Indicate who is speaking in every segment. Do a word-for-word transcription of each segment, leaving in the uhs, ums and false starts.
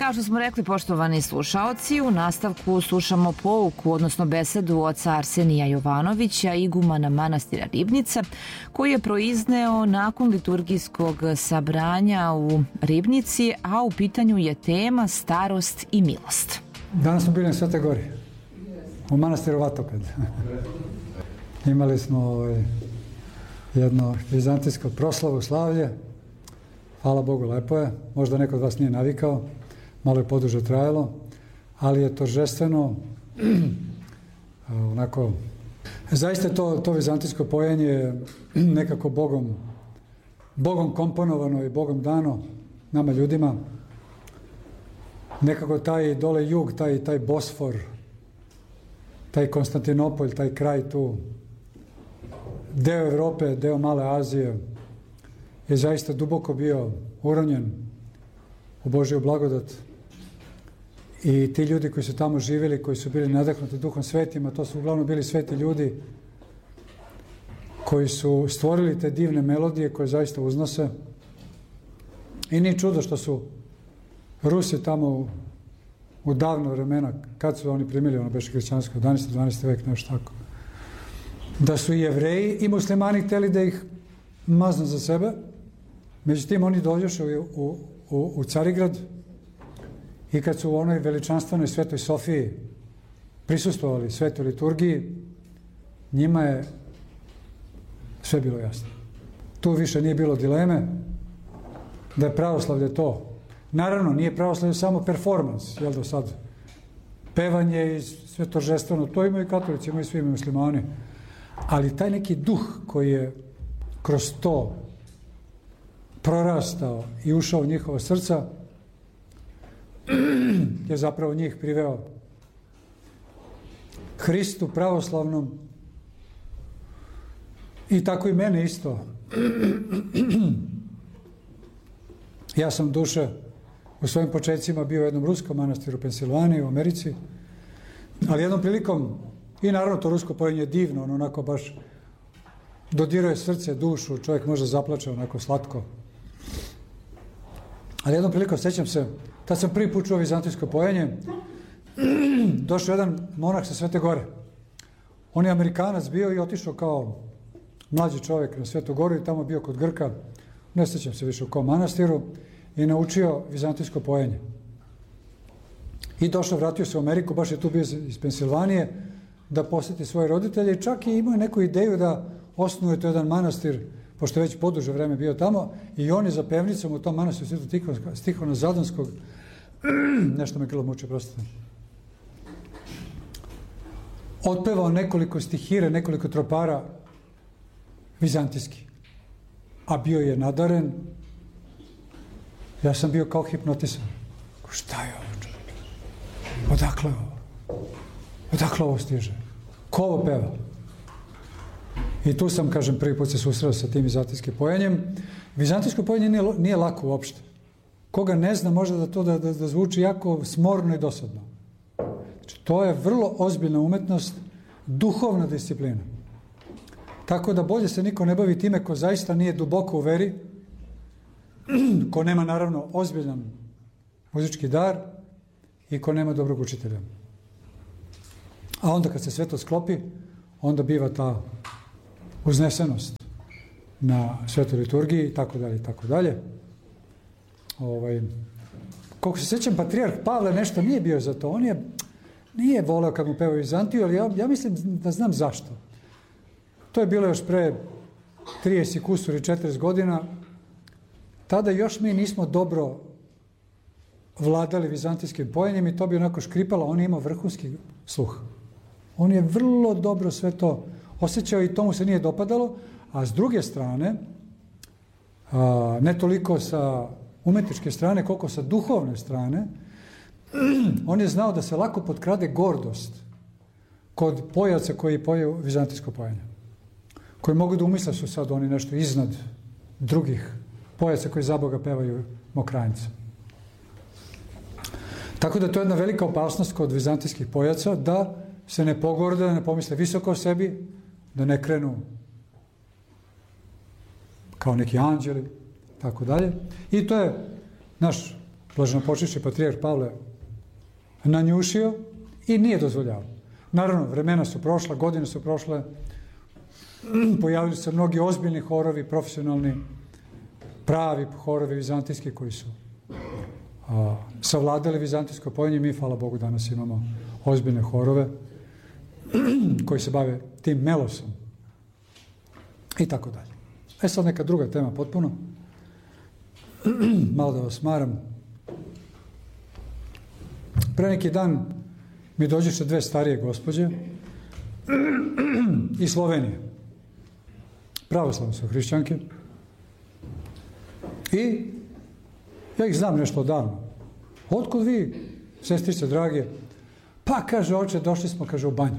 Speaker 1: Kao što smo rekli, poštovani slušaoci, u nastavku slušamo pouku, odnosno besedu oca Arsenija Jovanovića, igumana manastira Ribnica, koji je proizneo nakon liturgijskog sabranja u Ribnici, a u pitanju je tema starost i milost.
Speaker 2: Danas smo bili na Svete Gori, u manastiru Vatoped. Imali smo ovaj, jedno vizantijsko proslavu, slavlje. Hvala Bogu, lepo je. Možda neko od vas nije navikao, malo je poduže trajalo, ali je торжествено, onako, zaista to, to vizantijsko pojenje je nekako Bogom, Bogom komponovano i Bogom dano nama ljudima. Nekako taj dole jug, taj, taj Bosfor, taj Konstantinopolj, taj kraj tu, deo Evrope, deo Male Azije, je zaista duboko bio uronjen u Božju blagodat. I ti ljudi koji su tamo živjeli, koji su bili nadahnuti Duhom Svetim, a to su uglavnom bili sveti ljudi koji su stvorili te divne melodije koje zaista uznose. I nije čudo što su Rusi tamo u, u davno vremena, kad su oni primili ono beše hrišćansko, jedanaesti dvanaesti vek, nešto tako, da su i Jevreji i muslimani htjeli da ih maznu za sebe. Međutim, oni dođoše u, u, u, u Carigrad i kad su u onoj veličanstvenoj Svetoj Sofiji prisustvovali Svetoj liturgiji, njima je sve bilo jasno. Tu više nije bilo dileme da je pravoslavlje to. Naravno, nije pravoslavlje samo performans, jel do sad? Pevanje i sve торжествено, to imaju i katolici, imaju i svi muslimani. Ali taj neki duh koji je kroz to prorastao i ušao u njihova srca je zapravo njih priveo Hristu pravoslavnom i tako i mene isto. Ja sam duše u svojim početcima bio u jednom ruskom manastiru u Pensilvaniji, u Americi, ali jednom prilikom, i naravno to rusko pojenje je divno, ono onako baš dodiruje srce, dušu, čovjek može zaplače onako slatko. Ali jednom prilikom, sjećam se, tad sam prvi put čuo vizantijsko pojenje, došao jedan monah sa Svete Gore. On je Amerikanac bio i otišao kao mlađi čovjek na Svetu Goru i tamo bio kod Grka, ne sjećam se više u kom manastiru, i naučio vizantijsko pojenje. I došao, vratio se u Ameriku, baš je tu bio iz Pensilvanije, da posjeti svoje roditelje i čak je imao neku ideju da osnuje to jedan manastir, pošto je već poduže vreme bio tamo, i on je za pevnicom u tom manastiru Svetog Stihona Zadanskog, nešto me grlo muče, prostite, otpevao nekoliko stihira, nekoliko tropara vizantijski. A bio je nadaren. Ja sam bio kao hipnotisan. Šta je ovo, čovječe? Odakle ovo? Odakle ovo stiže? Ko ovo peva? I tu sam, kažem, prvi put se susreo sa tim vizantijskim pojenjem. Vizantijsko pojenje nije, nije lako uopšte. Koga ne zna, može da to da, da, da zvuči jako smorno i dosadno. Znači, to je vrlo ozbiljna umetnost, duhovna disciplina. Tako da bolje se niko ne bavi time ko zaista nije duboko u veri, ko nema, naravno, ozbiljan muzički dar i ko nema dobrog učitelja. A onda kad se sve to sklopi, onda biva ta uznesenost na Svetoj liturgiji i tako dalje i tako dalje. Ovaj, koliko se sjećam, patrijarh Pavle nešto nije bio za to. On je nije voleo kad mu pevaju Vizantiju, ali ja, ja mislim da znam zašto. To je bilo još pre trideset kusur i četrdeset godina. Tada još mi nismo dobro vladali vizantijskim pojenjem i to bi onako škripalo. On je imao vrhunski sluh. On je vrlo dobro sve to osjećao i to mu se nije dopadalo, a s druge strane, a, ne toliko sa umetničke strane, koliko sa duhovne strane, on je znao da se lako potkrade gordost kod pojaca koji pojeju vizantijsko pojenje. Koji mogu da umisle su sad oni nešto iznad drugih pojaca koji za Boga pevaju mokrajnice. Tako da to je jedna velika opasnost kod vizantijskih pojaca, da se ne pogorde, da ne pomisle visoko o sebi, da ne krenu kao neki anđeli, tako dalje. I to je naš blaženopočivši patrijarh Pavle nanjušio i nije dozvoljavao. Naravno, vremena su prošla, godine su prošle, pojavili se mnogi ozbiljni horovi, profesionalni, pravi horovi vizantijski koji su a, savladali vizantijsko pojenje. Mi, hvala Bogu, danas imamo ozbiljne horove koji se bave tim melosom i tako dalje. E sad neka druga tema potpuno. Malo da vas maram. Pre neki dan mi dođeše dve starije gospođe iz Slovenije. Pravoslavne su hrišćanke. I ja ih znam nešto odavno. Otkud vi, sestrice drage? Pa, kaže, oče, došli smo, kaže, u banju.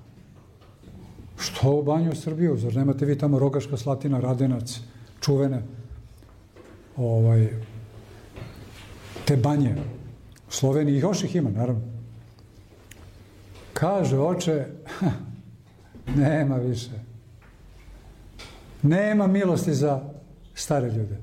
Speaker 2: Što u banju u Srbiju? Zar nemate vi tamo Rogaška Slatina, Radenac, čuvene ovaj, te banje u Sloveniji? Još ih ima, naravno. Kaže, oče, nema više. Nema milosti za stare ljude.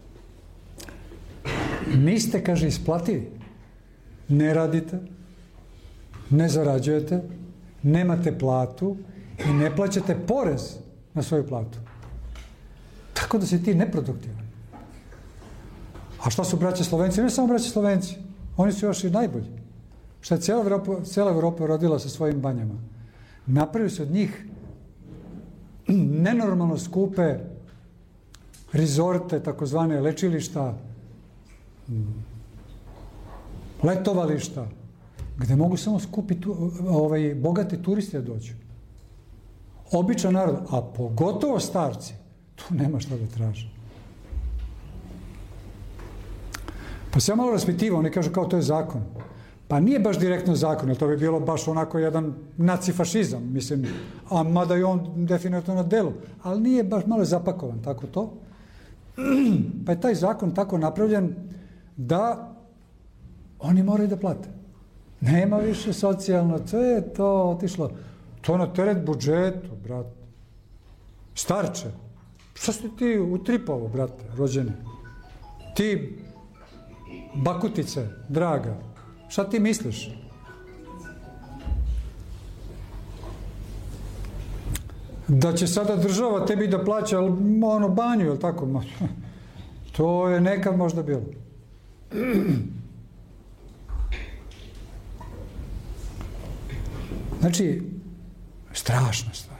Speaker 2: Niste, kaže, isplativi. Ne radite, ne zarađujete, nemate platu i ne plaćate porez na svoju platu. Tako da si ti neproduktivan. A šta su braće Slovenci? Ne samo braće Slovenci. Oni su još i najbolji. Šta je cijela Evropa, cijela Evropa rodila sa svojim banjama. Napravili su od njih nenormalno skupe rizorte, takozvane lečilišta, letovališta, gde mogu samo skupi tu, ovaj, bogati turisti da dođu. Običan narod, a pogotovo starci, tu nema šta da traže. Pa se ja malo raspitivao, oni kažu kao to je zakon. Pa nije baš direktno zakon, jer to bi bilo baš onako jedan nacifašizam, mislim, a mada je on definitivno na delu, ali nije baš malo zapakovan, tako to. Pa je taj zakon tako napravljen da oni moraju da plate. Nema više socijalno, to je to otišlo. To na teret budžetu, brate. Starče, šta si ti utripao, brate, rođeni? Ti, bakutice, draga, šta ti misliš? Da će sada država tebi da plaća ono banju, jel tako? To je nekad možda bilo. Znači, strašna stvar.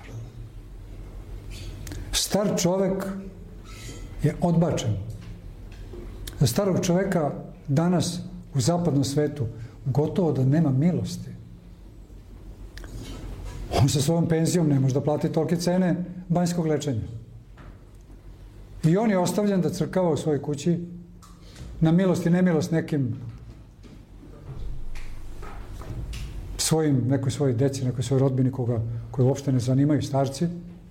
Speaker 2: Star čovek je odbačen. Za starog čoveka danas u zapadnom svetu gotovo da nema milosti. On sa svojom penzijom ne može da plati tolike cene banjskog lečenja. I on je ostavljen da crkava u svojoj kući na milost i nemilost nekim svojim, nekoj svojoj deci, nekoj svojoj rodbini koga, koji uopšte ne zanimaju, starci.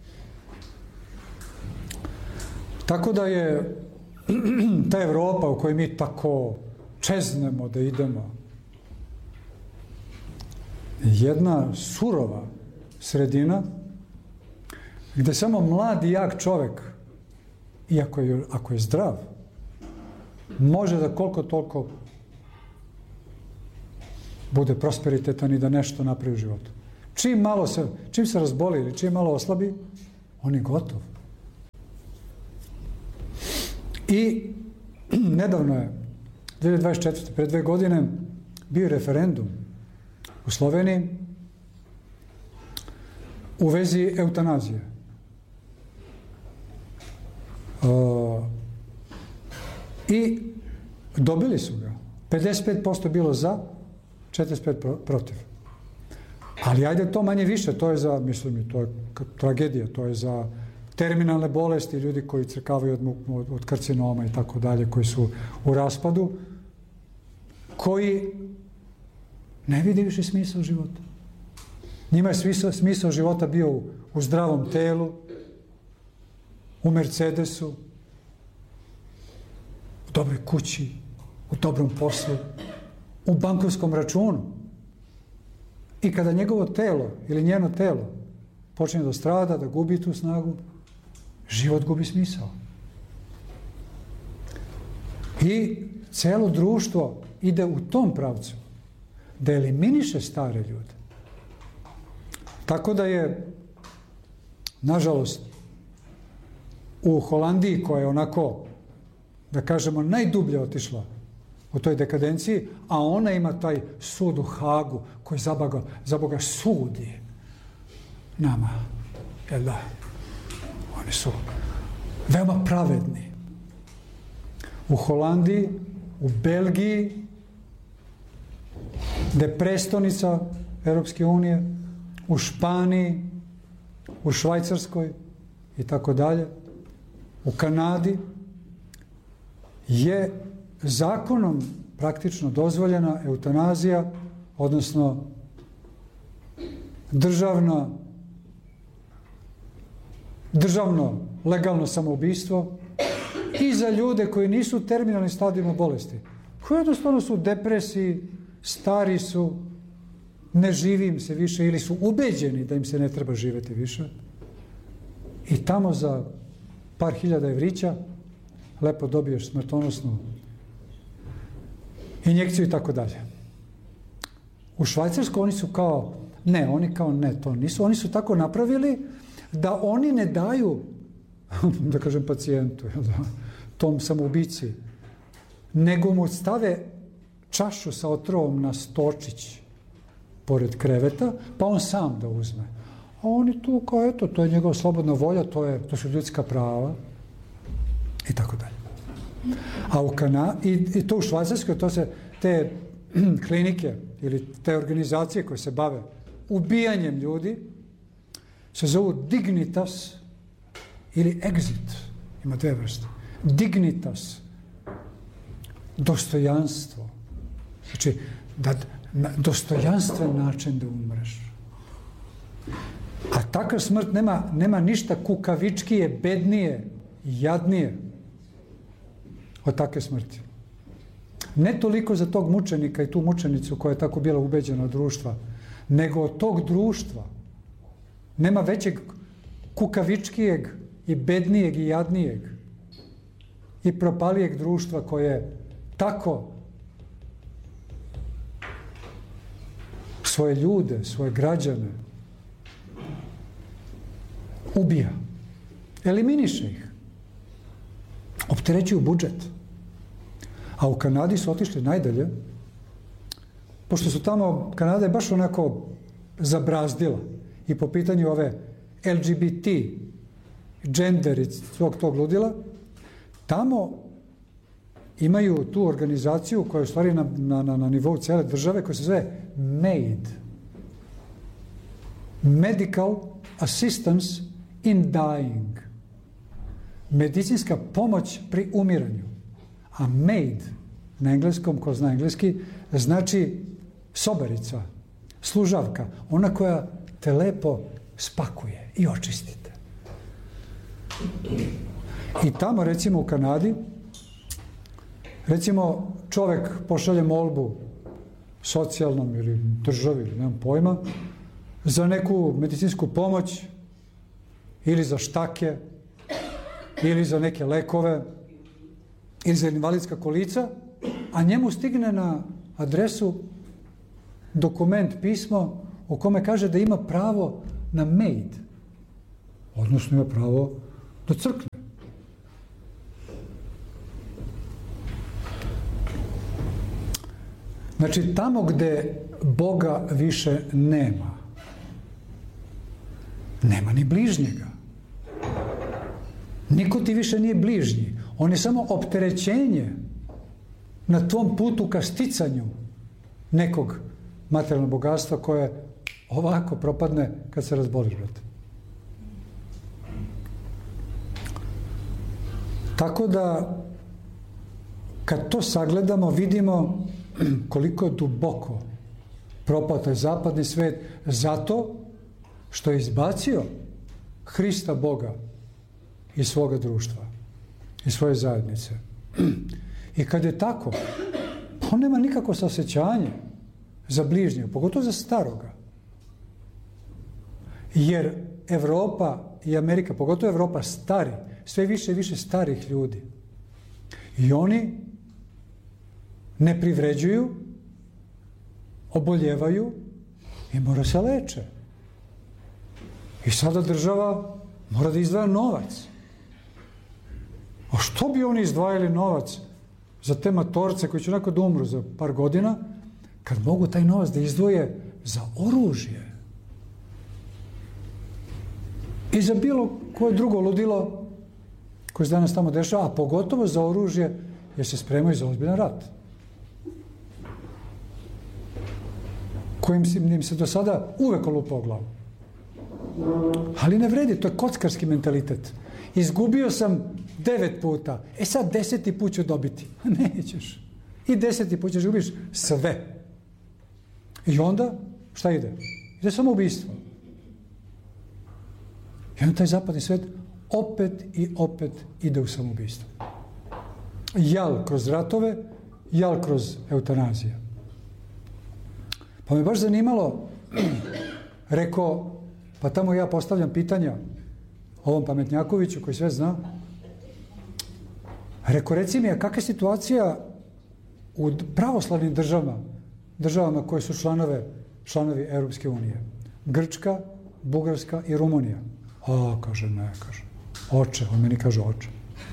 Speaker 2: Tako da je ta Evropa u kojoj mi tako čeznemo da idemo jedna surova sredina gde samo mlad i jak čovek, iako je, ako je zdrav, može da koliko toliko bude prosperitetan i da nešto napravi u životu. Čim malo se, čim se razboli ili čim malo oslabi, on je gotov. I nedavno je, dve hiljade dvadeset četvrte. pre dve godine, bio referendum u Sloveniji u vezi eutanazije. Uh, I dobili su ga. pedeset pet posto bilo za, četrdeset pet posto protiv. Ali ajde to manje više, to je za, mislim, to je tragedija, to je za terminalne bolesti, ljudi koji crkavaju od, od, od karcinoma i tako dalje, koji su u raspadu, koji ne vidi više smisao života. Njima je smisao, smisao života bio u, u zdravom telu, u Mercedesu, u dobroj kući, u dobrom poslu, u bankovskom računu. I kada njegovo telo ili njeno telo počne da strada, da gubi tu snagu, život gubi smisao. I celo društvo ide u tom pravcu, da eliminiše stare ljude. Tako da je, nažalost, u Holandiji, koja je onako, da kažemo, najdublje otišla u toj dekadenciji, a ona ima taj sud u Hagu koji za Boga, za Boga sudi nama. Jel da? Oni su veoma pravedni. U Holandiji, u Belgiji, gde je prestonica Europske unije, u Španiji, u Švajcarskoj i tako dalje, u Kanadi, je zakonom praktično dozvoljena eutanazija, odnosno državna, državno legalno samoubistvo i za ljude koji nisu u terminalnim stadijima bolesti, koji jednostavno su u depresiji, stari su, ne živi im se više ili su ubeđeni da im se ne treba živjeti više. I tamo za par hiljada evrića lepo dobiješ smrtonosnu injekciju i tako dalje. U Švajcarskoj oni su kao, ne, oni kao ne, to nisu. Oni su tako napravili da oni ne daju, da kažem pacijentu, tom samoubici, nego mu stave čašu sa otrovom na stočić pored kreveta, pa on sam da uzme. A oni tu kao, eto, to je njegova slobodna volja, to, je, to su ljudska prava i tako dalje. A u Kana, i, i to u Švajcarskoj, to se, te klinike ili te organizacije koje se bave ubijanjem ljudi, se zovu Dignitas ili Exit. Ima dve vrste. Dignitas, dostojanstvo. Znači, da, na, dostojanstven način da umreš. A takva smrt nema, nema ništa kukavičkije, bednije, jadnije od takve smrti. Ne toliko za tog mučenika i tu mučenicu koja je tako bila ubeđena od društva, nego od tog društva. Nema većeg kukavičkijeg i bednijeg i jadnijeg i propalijeg društva koje tako svoje ljude, svoje građane ubija. Eliminiše ih. Opterećuju budžet. A u Kanadi su otišli najdalje, pošto su tamo, Kanada je baš onako zabrazdila i po pitanju ove L G B T, gender i svog tog ludila, tamo imaju tu organizaciju koja je u stvari na, na, na, na nivou cijele države, koja se zove M A I D. Medical Assistance in Dying. Medicinska pomoć pri umiranju. A maid, na engleskom, ko zna engleski, znači sobarica, služavka, ona koja te lepo spakuje i očistite. I tamo, recimo u Kanadi, recimo čovek pošalje molbu socijalnom ili državi, ili nemam pojma, za neku medicinsku pomoć ili za štake ili za neke lekove ili za invalidska kolica, a njemu stigne na adresu dokument, pismo u kome kaže da ima pravo na maid, odnosno ima pravo da crkne. Znači, tamo gde Boga više nema, nema ni bližnjega. Niko ti više nije bližnji. On je samo opterećenje na tvom putu ka sticanju nekog materijalnog bogatstva koje ovako propadne kad se razboliš, brate. Tako da, kad to sagledamo, vidimo koliko je duboko propao taj zapadni svet zato što je izbacio Hrista Boga iz svoga društva, iz svoje zajednice. I kad je tako, on nema nikakvo saosjećanje za bližnjeg, pogotovo za staroga. Jer Evropa i Amerika, pogotovo Evropa, stari, sve više i više starih ljudi. I oni ne privređuju, oboljevaju i mora se leče. I sada država mora da izdvaja novac. A što bi oni izdvajali novac za te matorce koji će onako da umru za par godina, kad mogu taj novac da izdvoje za oružje i za bilo koje drugo ludilo koje se danas tamo dešava, a pogotovo za oružje jer se spremaju za ozbiljan rat kojim im se do sada uvek olupao glavu. Ali ne vredi, to je kockarski mentalitet. Izgubio sam devet puta, e sad deseti put ću dobiti. Nećeš. I deseti put ćeš gubiš sve. I onda, šta ide? Ide samo ubijstvo. I onda taj zapadni svet opet i opet ide u samoubistvo. Jal kroz ratove, jal kroz eutanazije. Pa me baš zanimalo, rekao, pa tamo ja postavljam pitanja ovom pametnjakoviću koji sve zna. Rekao, reci mi, a kakva je situacija u pravoslavnim državama, državama koje su članove, članovi Europske unije? Grčka, Bugarska i Rumunija. A, kaže, ne, kaže. Oče, on meni kaže oče.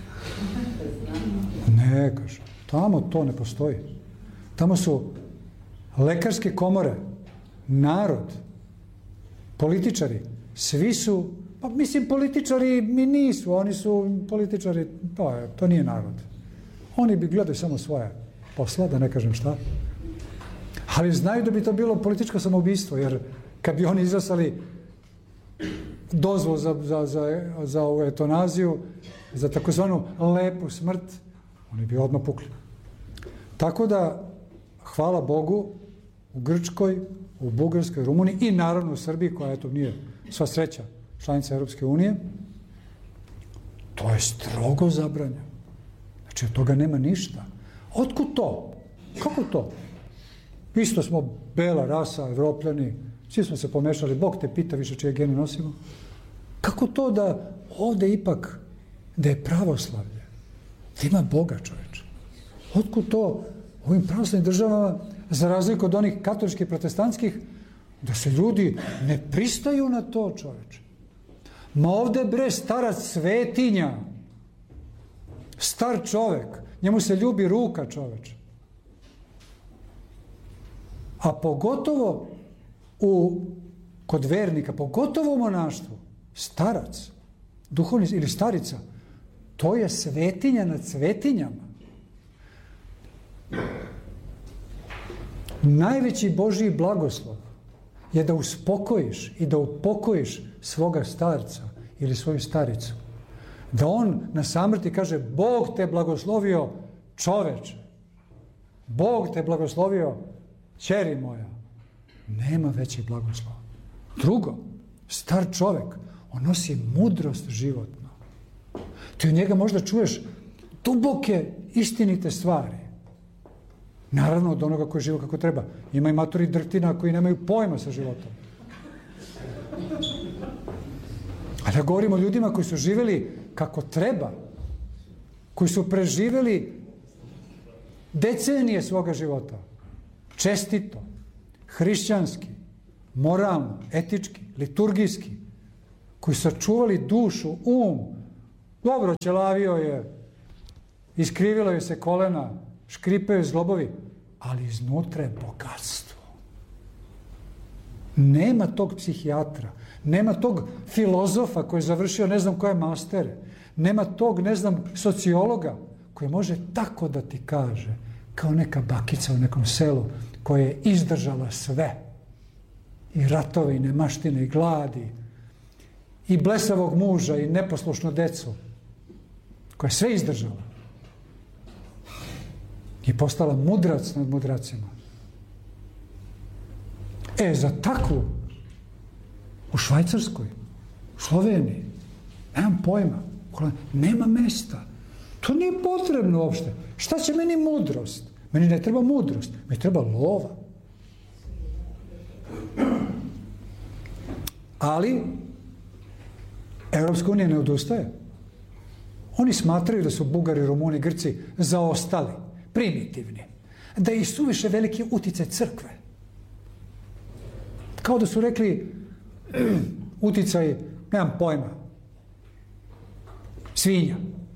Speaker 2: Ne, kaže. Tamo to ne postoji. Tamo su lekarske komore, narod, političari, svi su, pa mislim političari mi nisu, oni su političari, to, je, to nije narod. Oni bi gledali samo svoje posla, da ne kažem šta. Ali znaju da bi to bilo političko samoubistvo, jer kad bi oni izglasali dozvol za, za, za, za ovu eutanaziju, za takozvanu lepu smrt, oni bi odmah pukli. Tako da, hvala Bogu, u Grčkoj, u Bugarskoj, Rumuniji i naravno u Srbiji, koja eto nije sva sreća članica Europske unije, to je strogo zabranjeno. Znači, od toga nema ništa. Otkud to? Kako to? Isto smo bela rasa, Evropljani, svi smo se pomešali, Bog te pita više čije gene nosimo. Kako to da ovde ipak, da je pravoslavlje, da ima Boga, čoveče? Otkud to u ovim pravoslavnim državama, za razliku od onih katoličkih protestantskih, da se ljudi ne pristaju na to, čoveče? Ma ovde, bre, starac svetinja, star čovek, njemu se ljubi ruka, čoveče. A pogotovo u, kod vernika, pogotovo u monaštvu, starac, duhovni ili starica, to je svetinja nad svetinjama. Najveći Božji blagoslov je da uspokojiš i da upokojiš svoga starca ili svoju staricu. Da on na samrti kaže, Bog te blagoslovio, čoveče. Bog te blagoslovio, ćeri moja. Nema većeg blagoslova. Drugo, star čovek, on nosi mudrost životnu. Ti od njega možda čuješ duboke, istinite stvari. Naravno, od onoga koji je živo kako treba. Ima i matori drtina koji nemaju pojma sa životom. A da govorimo o ljudima koji su živjeli kako treba, koji su preživjeli decenije svoga života. Čestito, hrišćanski, moralno, etički, liturgijski, koji su sačuvali dušu, um. Dobro, ćelavio je, iskrivilo je se kolena, škripaju zglobovi, ali iznutra je bogatstvo. Nema tog psihijatra, nema tog filozofa koji je završio ne znam koje mastere, nema tog, ne znam, sociologa koji može tako da ti kaže, kao neka bakica u nekom selu koja je izdržala sve. I ratove, i nemaštine, i gladi, i blesavog muža, i neposlušnu decu, koja je sve izdržala. I postala mudrac nad mudracima. E, za takvu u Švajcarskoj, u Sloveniji, nemam pojma, nema mesta. To nije potrebno uopšte. Šta će meni mudrost? Meni ne treba mudrost, meni treba lova. Ali Evropska unija ne odustaje. Oni smatraju da su Bugari, Rumuni, Grci zaostali, primitivni. da je i suviše veliki uticaj crkve. Kao da su rekli uticaj, nemam pojma, svinja.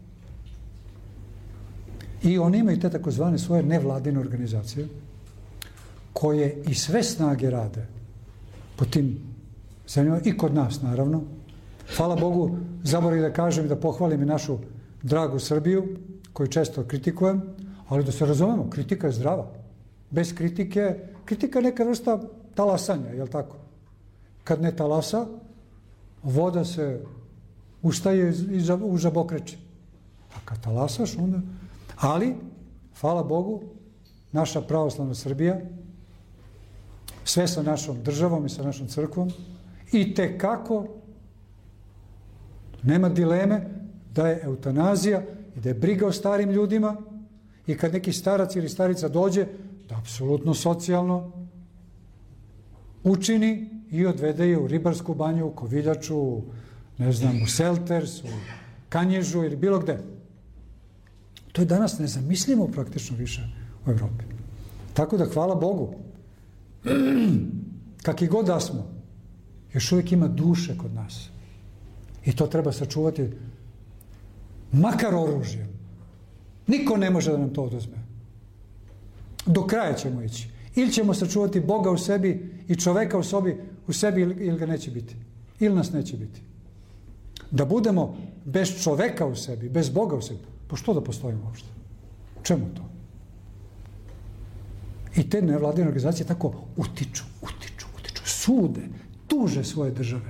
Speaker 2: I oni imaju te takozvane svoje nevladine organizacije koje i sve snage rade po tim zemljama i kod nas naravno. Hvala Bogu, zaboravim da kažem i da pohvalim i našu dragu Srbiju, koju često kritikujem, ali da se razumemo, kritika je zdrava. Bez kritike, kritika je neka vrsta talasanja, je li tako? Kad ne talasa, voda se ustaje u žabokreči. A kad talasaš, onda... Ali, hvala Bogu, naša pravoslavna Srbija, sve sa našom državom i sa našom crkvom, i tekako nema dileme da je eutanazija i da je briga o starim ljudima i kad neki starac ili starica dođe, da apsolutno socijalno učini i odvede je u Ribarsku banju, u Koviljaču, ne znam, u Selters, u Kanjižu ili bilo gde. To je danas nezamislivo praktično više u Evropi. Tako da hvala Bogu, kakvi god da smo, još uvijek ima duše kod nas. I to treba sačuvati makar oružjem. Niko ne može da nam to oduzme. Do kraja ćemo ići. Ili ćemo sačuvati Boga u sebi i čoveka u sebi, u sebi ili ga neće biti. Ili nas neće biti. Da budemo bez čoveka u sebi, bez Boga u sebi. Pa što da postojimo uopšte? Čemu to? I te nevladine organizacije tako utiču, utiču, utiču, sude, tuže svoje države.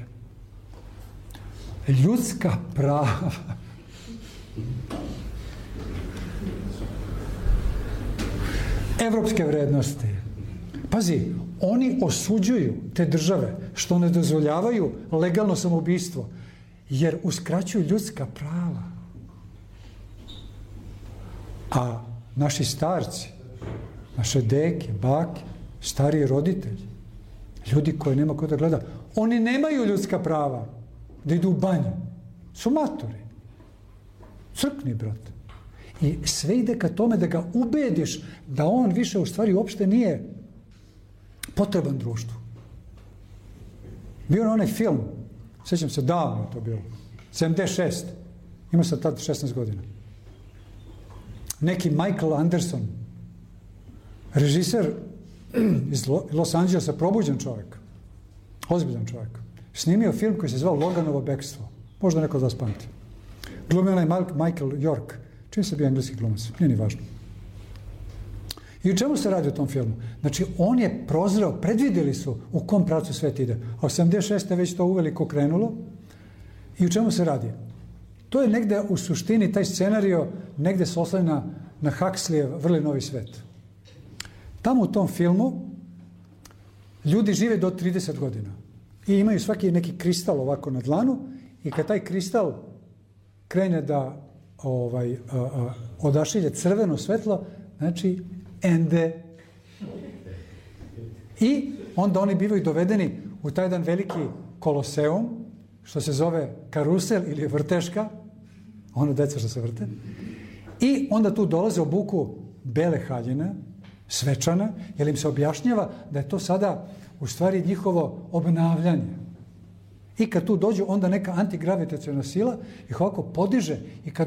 Speaker 2: Ljudska prava. Evropske vrednosti. Pazi, oni osuđuju te države što ne dozvoljavaju legalno samoubistvo, jer uskraćuju ljudska prava. A naši starci, naše deke, bake, stariji roditelji, ljudi koji nema ko da gleda, oni nemaju ljudska prava da idu u banju. Su matori. Crkni, brate. I sve ide ka tome da ga ubediš da on više u stvari uopšte nije potreban društvu. Bio je onaj film, sjećam se, davno je to bilo, sedamdeset šest. Imao sam tad šesnaest godina. Neki Michael Anderson, režiser iz Los Angelesa, probuđen čovjek, ozbiljan čovjek, snimio film koji se zvao Loganovo bekstvo. Možda neko od vas pamti. Glumio onaj Michael York, čim se bio engleski glumac, nije ni važno. I u čemu se radi u tom filmu? Znači, on je prozreo, predvidjeli su u kom pravcu svet ide. A u sedamdeset šeste već to uveliko krenulo. I u čemu se radi? To je negde u suštini, taj scenario, negde se oslanja na, na Huxleyev Vrli novi svet. Tamo u tom filmu ljudi žive do trideset godina. I imaju svaki neki kristal ovako na dlanu i kad taj kristal krene da ovaj, a, a, odašilje crveno svetlo, znači ende. I onda oni bivaju dovedeni u taj jedan veliki koloseum, što se zove karusel ili vrteška, ono deca što se vrte, i onda tu dolaze obuku bele haljine, svečana, jer im se objašnjava da je to sada u stvari njihovo obnavljanje. I kad tu dođu, onda neka antigravitaciona sila ih ovako podiže i kad